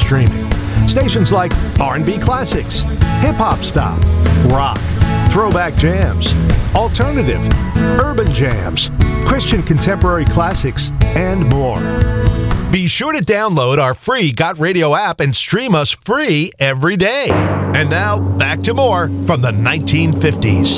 streaming. Stations like R&B Classics, Hip Hop Stop, Rock, Throwback Jams, Alternative, Urban Jams, Christian Contemporary Classics, and more. Be sure to download our free Got Radio app and stream us free every day. And now, back to more from the 1950s.